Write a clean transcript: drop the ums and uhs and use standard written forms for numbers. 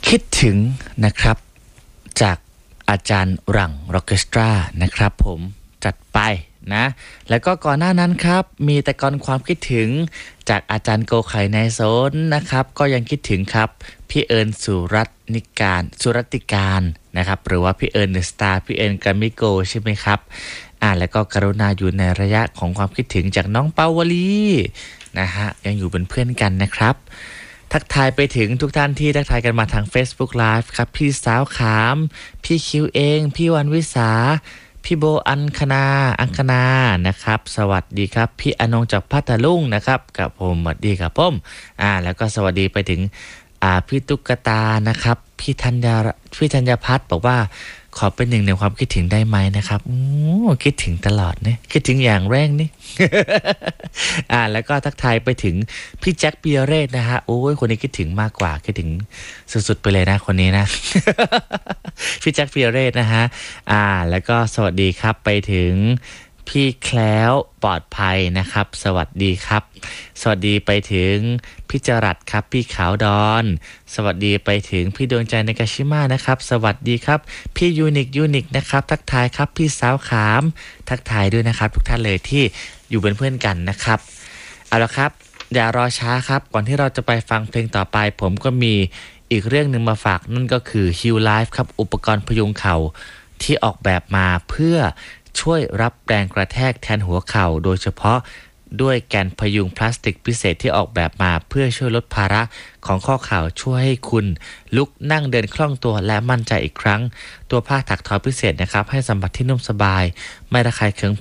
คิดถึงนะครับจากอาจารย์หลังร็อกเคสตรานะครับผมจัดไปนะแล้วก็ก่อนหน้านั้นครับมีแต่ก่อนความคิดถึงจากอาจารย์โกไข่ในโซนนะครับก็ยังคิดถึงครับพี่เอิญสุรัตติการนะครับหรือว่าพี่เอิญเดอะสตาร์พี่เอิญกามิโกใช่ไหมครับแล้วก็กรุณาอยู่ในระยะของความคิดถึงจากน้องเปาวลีนะฮะยังอยู่เป็นเพื่อนกันนะครับทักทายไปถึงทุกท่านที่ทักทายกันมาทาง Facebook Live ครับพี่สาวขามพี่คิวเองพี่วันวิสาพี่โบอังคณานะครับสวัสดีครับพี่อนงจากพัทลุงนะครับกับผมสวัสดีครับผมแล้วก็สวัสดีไปถึงพี่ตุ๊กตานะครับพี่ธัญพัฒน์บอกว่าขอเป็นหนึ่งในความคิดถึงได้ไหมนะครับคิดถึงตลอดเนี่ยคิดถึงอย่างแรงนี่ แล้วก็ทักทายไปถึงพี่แจ็คเปียเรศนะฮะโอ้ยคนนี้คิดถึงมากกว่าคิดถึงสุดๆไปเลยนะคนนี้นะ พี่แจ็คเปียเรศนะฮะแล้วก็สวัสดีครับไปถึงพี่แคล้วปลอดภัยนะครับสวัสดีครับสวัสดีไปถึงพี่จรัสครับพี่ขาวดอนสวัสดีไปถึงพี่ดวงใจในกาชิมานะครับสวัสดีครับพี่ยูนิคนะครับทักทายครับพี่สาวขามทักทายด้วยนะครับทุกท่านเลยที่อยู่เป็นเพื่อนกันนะครับเอาละครับอย่ารอช้าครับก่อนที่เราจะไปฟังเพลงต่อไปผมก็มีอีกเรื่องนึงมาฝากนั่นก็คือ Heal Life ครับอุปกรณ์พยุงเข่าที่ออกแบบมาเพื่อช่วยรับแรงกระแทกแทนหัวเข่าโดยเฉพาะด้วยแกนพยุงพลาสติกพิเศษที่ออกแบบมาเพื่อช่วยลดภาระของข้อเข่าช่วยให้คุณลุกนั่งเดินคล่องตัวและมั่นใจอีกครั้งตัวผ้าถักทอพิเศษนะครับให้สัมผัสที่นุ่มสบายไม่ระคายเคือง